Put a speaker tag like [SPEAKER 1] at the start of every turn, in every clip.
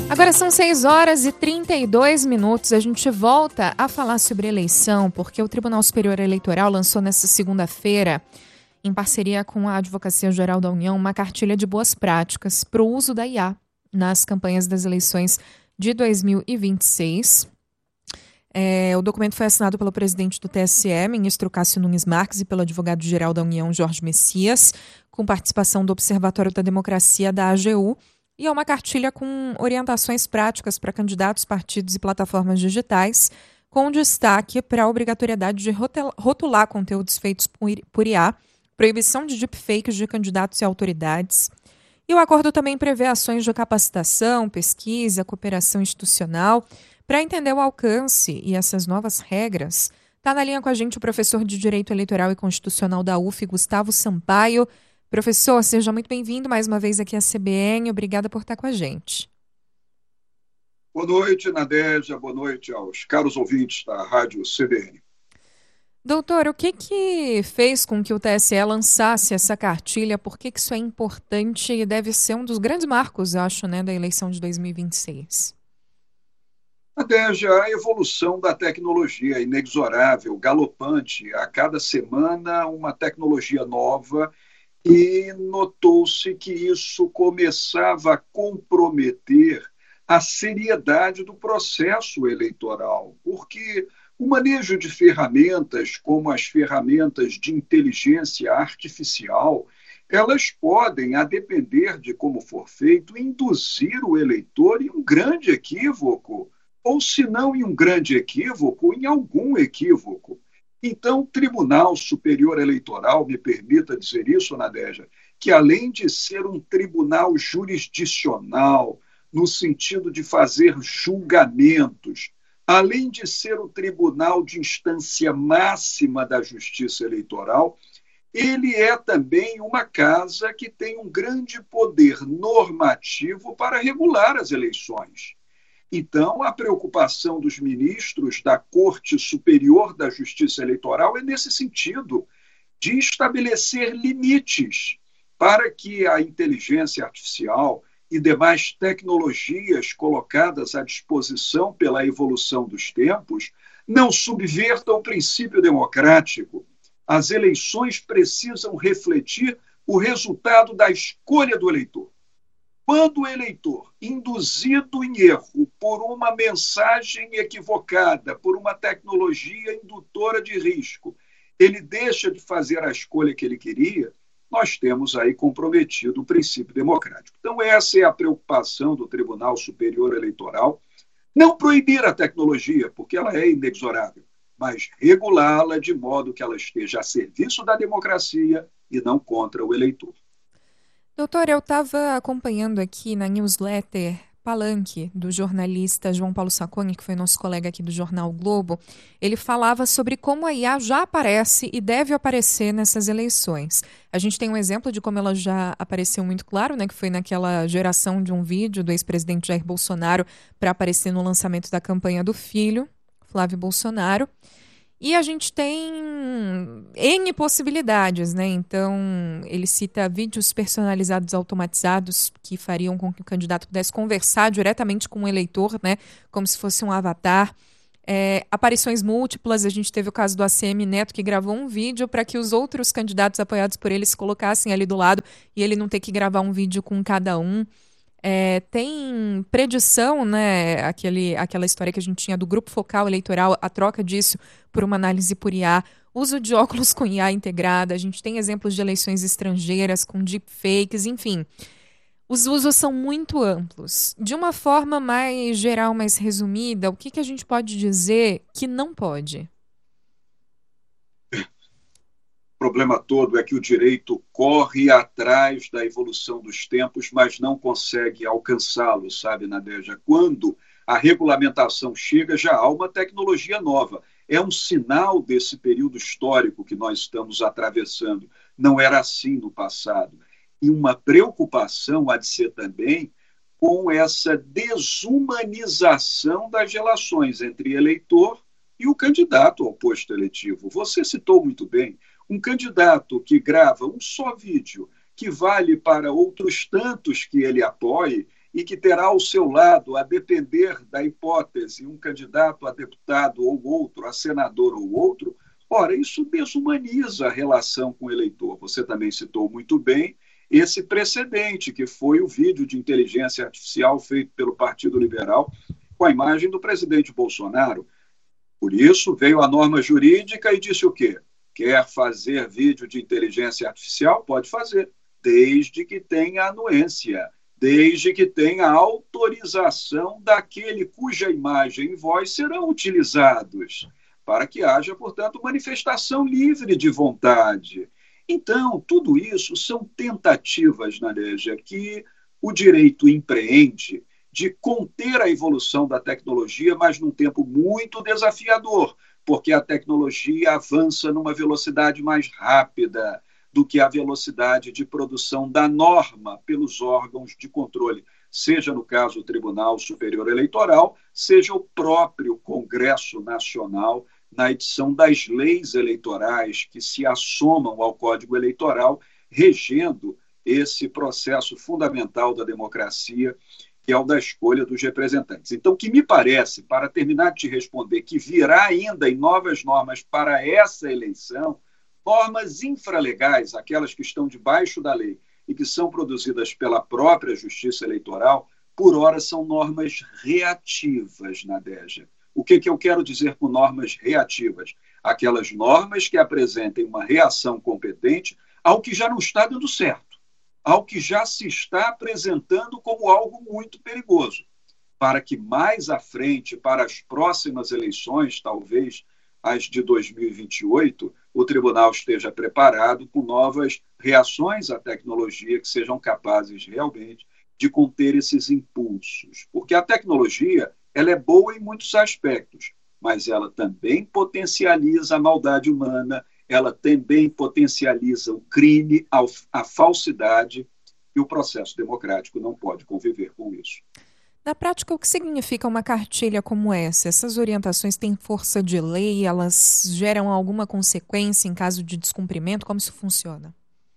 [SPEAKER 1] Agora são 6h32. A gente volta a falar sobre eleição, porque o Tribunal Superior Eleitoral lançou nesta segunda-feira, em parceria com a Advocacia Geral da União, uma cartilha de boas práticas para o uso da IA nas campanhas das eleições de 2026. O documento foi assinado pelo presidente do TSE, ministro Cássio Nunes Marques, e pelo advogado-geral da União, Jorge Messias, com participação do Observatório da Democracia da AGU. E é uma cartilha com orientações práticas para candidatos, partidos e plataformas digitais, com destaque para a obrigatoriedade de rotular conteúdos feitos por IA, proibição de deepfakes de candidatos e autoridades. E o acordo também prevê ações de capacitação, pesquisa, cooperação institucional. Para entender o alcance e essas novas regras, está na linha com a gente o professor de Direito Eleitoral e Constitucional da UF, Gustavo Sampaio. Professor, seja muito bem-vindo mais uma vez aqui à CBN. Obrigada por estar com a gente.
[SPEAKER 2] Boa noite, Nadégia. Boa noite aos caros ouvintes da Rádio CBN.
[SPEAKER 1] Doutor, o que fez com que o TSE lançasse essa cartilha? Por que isso é importante e deve ser um dos grandes marcos, eu acho, da eleição de 2026?
[SPEAKER 2] Nadégia, a evolução da tecnologia é inexorável, galopante. A cada semana, uma tecnologia nova. E notou-se que isso começava a comprometer a seriedade do processo eleitoral, porque o manejo de ferramentas, como as ferramentas de inteligência artificial, elas podem, a depender de como for feito, induzir o eleitor em um grande equívoco, ou se não em um grande equívoco, em algum equívoco. Então, o Tribunal Superior Eleitoral, me permita dizer isso, Nadégia, que além de ser um tribunal jurisdicional, no sentido de fazer julgamentos, além de ser o tribunal de instância máxima da justiça eleitoral, ele é também uma casa que tem um grande poder normativo para regular as eleições. Então, a preocupação dos ministros da Corte Superior da Justiça Eleitoral é nesse sentido, de estabelecer limites para que a inteligência artificial e demais tecnologias colocadas à disposição pela evolução dos tempos não subvertam o princípio democrático. As eleições precisam refletir o resultado da escolha do eleitor. Quando o eleitor, induzido em erro por uma mensagem equivocada, por uma tecnologia indutora de risco, ele deixa de fazer a escolha que ele queria, nós temos aí comprometido o princípio democrático. Então, essa é a preocupação do Tribunal Superior Eleitoral. Não proibir a tecnologia, porque ela é inexorável, mas regulá-la de modo que ela esteja a serviço da democracia e não contra o eleitor.
[SPEAKER 1] Doutor, eu estava acompanhando aqui na newsletter Palanque, do jornalista João Paulo Sacconi, que foi nosso colega aqui do Jornal Globo. Ele falava sobre como a IA já aparece e deve aparecer nessas eleições. A gente tem um exemplo de como ela já apareceu muito claro, que foi naquela geração de um vídeo do ex-presidente Jair Bolsonaro para aparecer no lançamento da campanha do filho, Flávio Bolsonaro. E a gente tem N possibilidades, Então, ele cita vídeos personalizados automatizados que fariam com que o candidato pudesse conversar diretamente com o eleitor, Como se fosse um avatar. Aparições múltiplas, a gente teve o caso do ACM Neto, que gravou um vídeo para que os outros candidatos apoiados por ele se colocassem ali do lado e ele não ter que gravar um vídeo com cada um. Tem predição, aquela história que a gente tinha do grupo focal eleitoral, a troca disso por uma análise por IA, uso de óculos com IA integrada, a gente tem exemplos de eleições estrangeiras com deepfakes, enfim. Os usos são muito amplos. De uma forma mais geral, mais resumida, o que a gente pode dizer que não pode?
[SPEAKER 2] O problema todo é que o direito corre atrás da evolução dos tempos, mas não consegue alcançá-lo, sabe, Nadégia? Quando a regulamentação chega, já há uma tecnologia nova. É um sinal desse período histórico que nós estamos atravessando. Não era assim no passado. E uma preocupação há de ser também com essa desumanização das relações entre eleitor e o candidato ao posto eletivo. Você citou muito bem, um candidato que grava um só vídeo, que vale para outros tantos que ele apoie, e que terá ao seu lado, a depender da hipótese, um candidato a deputado ou outro, a senador ou outro, ora, isso desumaniza a relação com o eleitor. Você também citou muito bem esse precedente, que foi o vídeo de inteligência artificial feito pelo Partido Liberal com a imagem do presidente Bolsonaro. Por isso, veio a norma jurídica e disse o quê? Quer fazer vídeo de inteligência artificial? Pode fazer, desde que tenha anuência, desde que tenha autorização daquele cuja imagem e voz serão utilizados, para que haja, portanto, manifestação livre de vontade. Então, tudo isso são tentativas, Nareja, que o direito empreende de conter a evolução da tecnologia, mas num tempo muito desafiador, porque a tecnologia avança numa velocidade mais rápida do que a velocidade de produção da norma pelos órgãos de controle, seja no caso o Tribunal Superior Eleitoral, seja o próprio Congresso Nacional, na edição das leis eleitorais que se assomam ao Código Eleitoral, regendo esse processo fundamental da democracia, que é o da escolha dos representantes. Então, o que me parece, para terminar de te responder, que virá ainda em novas normas para essa eleição, normas infralegais, aquelas que estão debaixo da lei e que são produzidas pela própria Justiça Eleitoral, por ora são normas reativas, Nadeja. O que eu quero dizer com normas reativas? Aquelas normas que apresentem uma reação competente ao que já não está dando certo, ao que já se está apresentando como algo muito perigoso, para que mais à frente, para as próximas eleições, talvez as de 2028, o tribunal esteja preparado com novas reações à tecnologia que sejam capazes realmente de conter esses impulsos. Porque a tecnologia, ela é boa em muitos aspectos, mas ela também potencializa a maldade humana, ela também potencializa o crime, a falsidade, e o processo democrático não pode conviver com isso.
[SPEAKER 1] Na prática, o que significa uma cartilha como essa? Essas orientações têm força de lei? Elas geram alguma consequência em caso de descumprimento? Como isso funciona?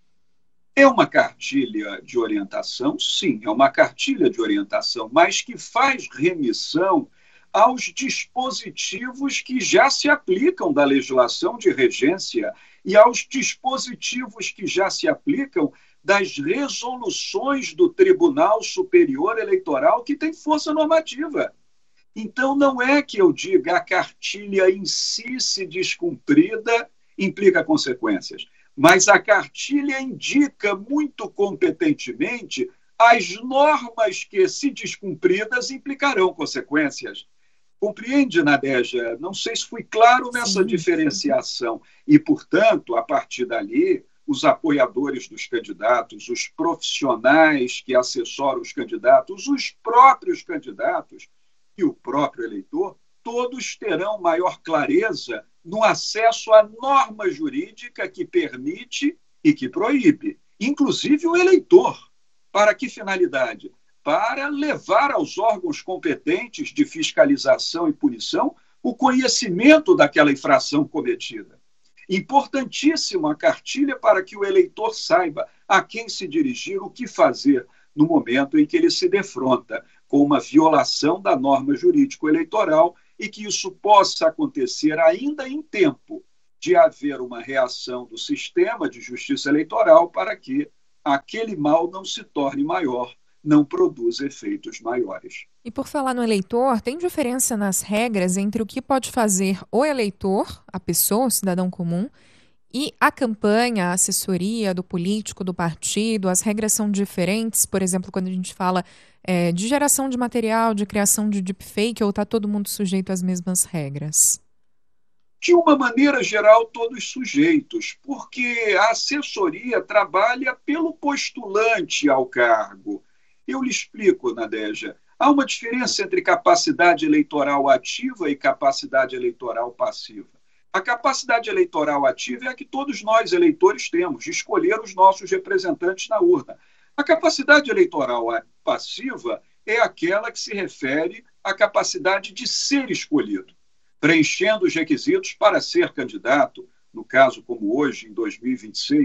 [SPEAKER 2] É uma cartilha de orientação? Sim, é uma cartilha de orientação, mas que faz remissão aos dispositivos que já se aplicam da legislação de regência e aos dispositivos que já se aplicam das resoluções do Tribunal Superior Eleitoral, que tem força normativa. Então, não é que eu diga a cartilha em si, se descumprida, implica consequências, mas a cartilha indica muito competentemente as normas que, se descumpridas, implicarão consequências. Compreende, Nadeja? Não sei se fui claro nessa diferenciação. E, portanto, a partir dali, os apoiadores dos candidatos, os profissionais que assessoram os candidatos, os próprios candidatos e o próprio eleitor, todos terão maior clareza no acesso à norma jurídica que permite e que proíbe, inclusive o eleitor. Para que finalidade? Para levar aos órgãos competentes de fiscalização e punição o conhecimento daquela infração cometida. Importantíssima a cartilha para que o eleitor saiba a quem se dirigir, o que fazer no momento em que ele se defronta com uma violação da norma jurídico-eleitoral e que isso possa acontecer ainda em tempo de haver uma reação do sistema de justiça eleitoral para que aquele mal não se torne maior, não produza efeitos maiores.
[SPEAKER 1] E por falar no eleitor, tem diferença nas regras entre o que pode fazer o eleitor, a pessoa, o cidadão comum, e a campanha, a assessoria do político, do partido? As regras são diferentes, por exemplo, quando a gente fala de geração de material, de criação de deepfake, ou está todo mundo sujeito às mesmas regras?
[SPEAKER 2] De uma maneira geral, todos sujeitos, porque a assessoria trabalha pelo postulante ao cargo. Eu lhe explico, Nadeja. Há uma diferença entre capacidade eleitoral ativa e capacidade eleitoral passiva. A capacidade eleitoral ativa é a que todos nós, eleitores, temos, de escolher os nossos representantes na urna. A capacidade eleitoral passiva é aquela que se refere à capacidade de ser escolhido, preenchendo os requisitos para ser candidato, no caso, como hoje, em 2026,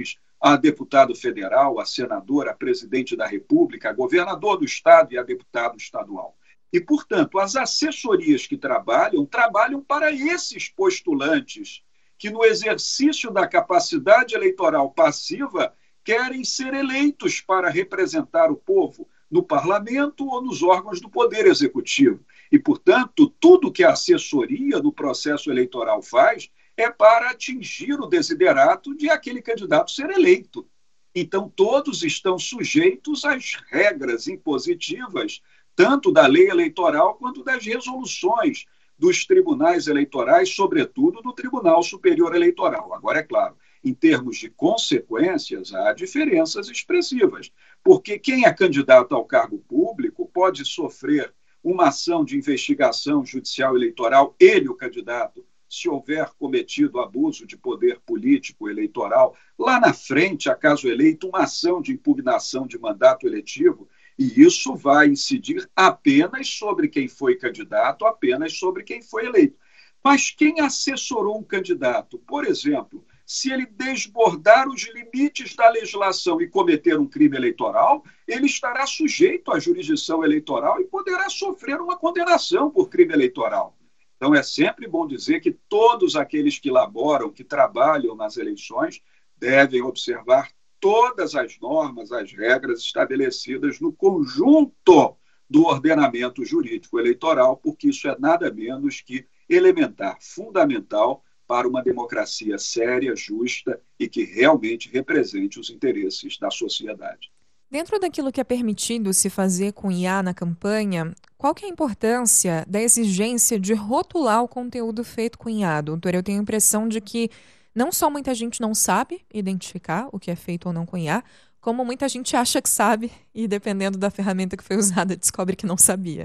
[SPEAKER 2] a deputado federal, a senador, a presidente da República, a governador do estado e a deputado estadual. E, portanto, as assessorias que trabalham para esses postulantes que, no exercício da capacidade eleitoral passiva, querem ser eleitos para representar o povo no parlamento ou nos órgãos do poder executivo. E, portanto, tudo que a assessoria no processo eleitoral faz é para atingir o desiderato de aquele candidato ser eleito. Então, todos estão sujeitos às regras impositivas, tanto da lei eleitoral quanto das resoluções dos tribunais eleitorais, sobretudo do Tribunal Superior Eleitoral. Agora, é claro, em termos de consequências, há diferenças expressivas, porque quem é candidato ao cargo público pode sofrer uma ação de investigação judicial eleitoral, ele, o candidato, se houver cometido abuso de poder político eleitoral, lá na frente, acaso eleito, uma ação de impugnação de mandato eletivo, e isso vai incidir apenas sobre quem foi candidato, apenas sobre quem foi eleito. Mas quem assessorou um candidato, por exemplo, se ele desbordar os limites da legislação e cometer um crime eleitoral, ele estará sujeito à jurisdição eleitoral e poderá sofrer uma condenação por crime eleitoral. Então, é sempre bom dizer que todos aqueles que laboram, que trabalham nas eleições, devem observar todas as normas, as regras estabelecidas no conjunto do ordenamento jurídico eleitoral, porque isso é nada menos que elementar, fundamental para uma democracia séria, justa e que realmente represente os interesses da sociedade.
[SPEAKER 1] Dentro daquilo que é permitido se fazer com IA na campanha, qual que é a importância da exigência de rotular o conteúdo feito com IA, doutor? Eu tenho a impressão de que não só muita gente não sabe identificar o que é feito ou não com IA, como muita gente acha que sabe e, dependendo da ferramenta que foi usada, descobre que não sabia.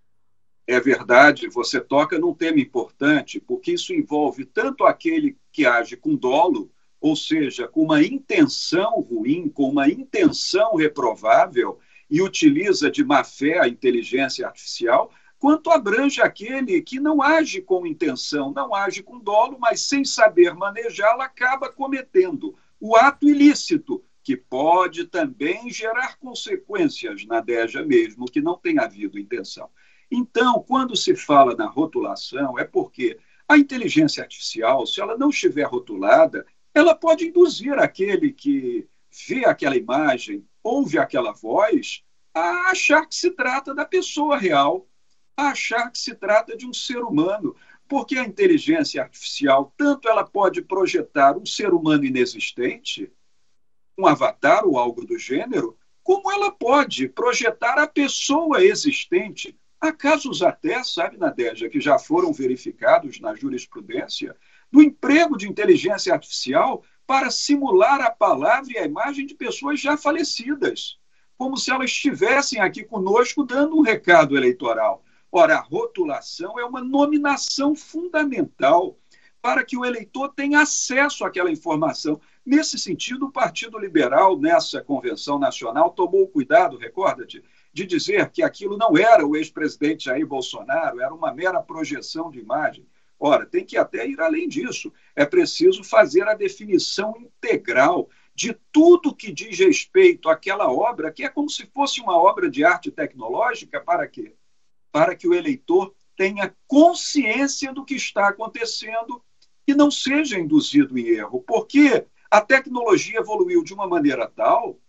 [SPEAKER 2] É verdade, você toca num tema importante, porque isso envolve tanto aquele que age com dolo, ou seja, com uma intenção ruim, com uma intenção reprovável, e utiliza de má fé a inteligência artificial, quanto abrange aquele que não age com intenção, não age com dolo, mas sem saber manejá-la, acaba cometendo o ato ilícito, que pode também gerar consequências na DEJA mesmo, que não tenha havido intenção. Então, quando se fala na rotulação, é porque a inteligência artificial, se ela não estiver rotulada, ela pode induzir aquele que vê aquela imagem, ouve aquela voz, a achar que se trata da pessoa real, a achar que se trata de um ser humano, porque a inteligência artificial, tanto ela pode projetar um ser humano inexistente, um avatar ou algo do gênero, como ela pode projetar a pessoa existente. Há casos até, sabe, Nadégia, que já foram verificados na jurisprudência, do emprego de inteligência artificial para simular a palavra e a imagem de pessoas já falecidas, como se elas estivessem aqui conosco dando um recado eleitoral. Ora, a rotulação é uma nominação fundamental para que o eleitor tenha acesso àquela informação. Nesse sentido, o Partido Liberal, nessa convenção nacional, tomou cuidado, recorda-te, de dizer que aquilo não era o ex-presidente Jair Bolsonaro, era uma mera projeção de imagem. Ora, tem que até ir além disso. É preciso fazer a definição integral de tudo que diz respeito àquela obra, que é como se fosse uma obra de arte tecnológica, para quê? Para que o eleitor tenha consciência do que está acontecendo e não seja induzido em erro. Porque a tecnologia evoluiu de uma maneira tal